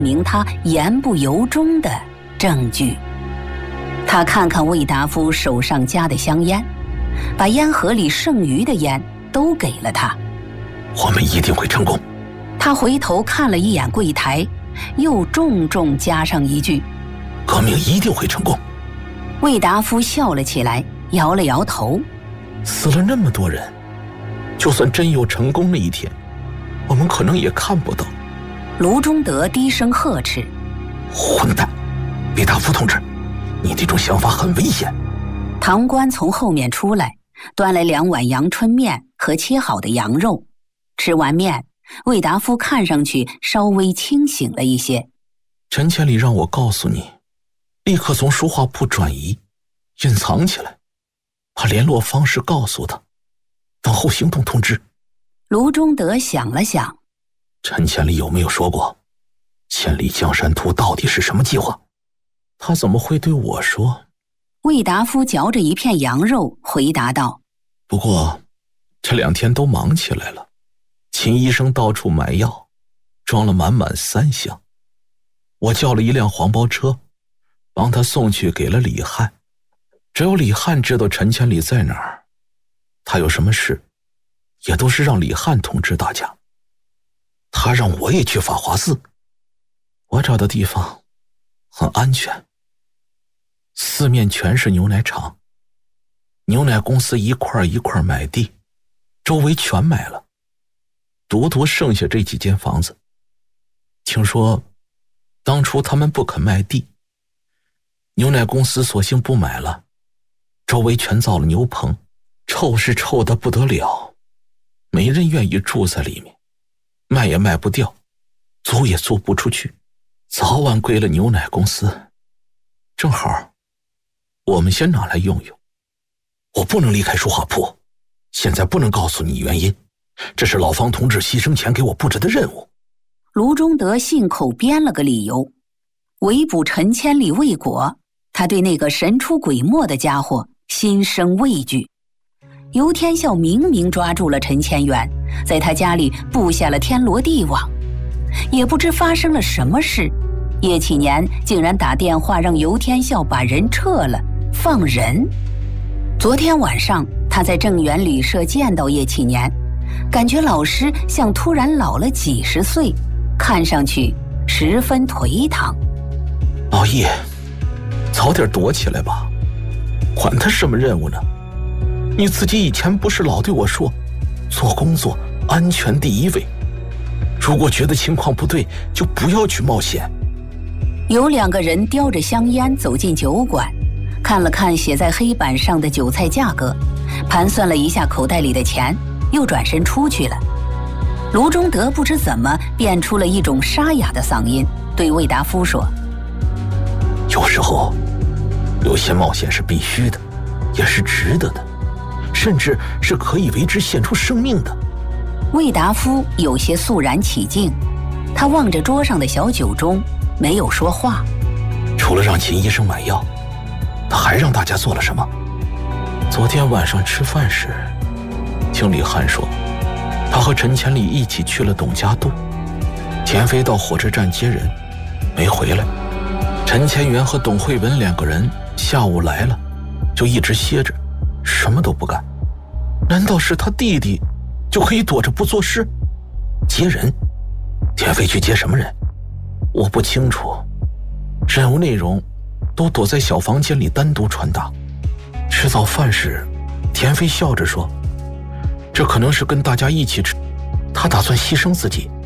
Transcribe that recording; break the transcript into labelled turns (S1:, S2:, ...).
S1: 明他言不由衷的证据。他看看魏达夫手上夹的香烟，把烟盒里剩余的烟都给了他。
S2: 我们一定会成功。
S1: 他回头看了一眼柜台，又重重加上一句：
S2: 革命一定会成功。
S1: 魏达夫笑了起来，摇了摇头。
S2: 死了那么多人，就算真有成功那一天，我们可能也看不到。
S1: 卢中德低声呵斥：
S2: 混蛋，魏达夫同志，你这种想法很危险。
S1: 堂官从后面出来，端来2碗阳春面和切好的羊肉。吃完面，魏达夫看上去稍微清醒了一些。
S2: 陈千里让我告诉你，立刻从书画铺转移，隐藏起来，把联络方式告诉他，等候行动通知。
S1: 卢中德想了想，
S2: 陈千里有没有说过千里江山图到底是什么计划？他怎么会对我说？
S1: 魏达夫嚼着一片羊肉回答道：
S2: 不过这2天都忙起来了，秦医生到处买药，装了满满3箱。我叫了一辆黄包车，帮他送去给了李汉。只有李汉知道陈千里在哪儿，他有什么事也都是让李汉通知大家。他让我也去法华寺，我找的地方很安全，四面全是牛奶厂，牛奶公司一块一块买地，周围全买了，独独剩下这几间房子。听说当初他们不肯卖地，牛奶公司索性不买了，周围全造了牛棚，臭是臭得不得了，没人愿意住在里面，卖也卖不掉，租也租不出去，早晚归了牛奶公司。正好我们先拿来用用。我不能离开书画铺，现在不能告诉你原因，这是老方同志牺牲前给我布置的任务。
S1: 卢中德信口编了个理由，围捕陈千里未果，他对那个神出鬼没的家伙心生畏惧。游天笑明明抓住了陈千元，在他家里布下了天罗地网，也不知发生了什么事，叶启年竟然打电话让游天笑把人撤了，放人。昨天晚上他在正源旅社见到叶启年，感觉老师像突然老了几十岁，看上去十分颓唐。
S2: 老叶，早点躲起来吧，管他什么任务呢？你自己以前不是老对我说，做工作安全第一位，如果觉得情况不对，就不要去冒险。
S1: 有2个人叼着香烟走进酒馆，看了看写在黑板上的韭菜价格，盘算了一下口袋里的钱，又转身出去了。卢中德不知怎么变出了一种沙哑的嗓音，对魏达夫说：
S2: 有时候有些冒险是必须的，也是值得的，甚至是可以为之献出生命的。
S1: 魏达夫有些肃然起敬，他望着桌上的小酒盅，没有说话。
S2: 除了让秦医生买药，他还让大家做了什么？昨天晚上吃饭时，听李汉说，他和陈千里一起去了董家渡，田飞到火车站接人，没回来。陈千元和董慧文2个人下午来了，就一直歇着，什么都不干。难道是他弟弟就可以躲着不做事？接人？田飞去接什么人？我不清楚。任务内容都躲在小房间里单独传达。吃早饭时，田飞笑着说，这可能是跟大家一起吃，他打算牺牲自己，